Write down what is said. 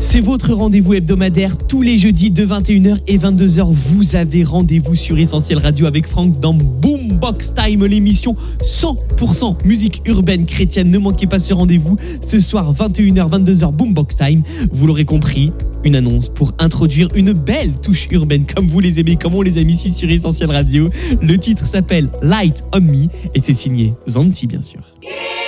C'est votre rendez-vous hebdomadaire tous les jeudis de 21h et 22h. Vous avez rendez-vous sur Essentiel Radio avec Franck dans Boombox Time, l'émission 100% musique urbaine chrétienne. Ne manquez pas ce rendez-vous ce soir 21h, 22h Boombox Time. Vous l'aurez compris, une annonce pour introduire une belle touche urbaine comme vous les aimez, comme on les aime ici sur Essentiel Radio. Le titre s'appelle Light on Me et c'est signé Zanti bien sûr.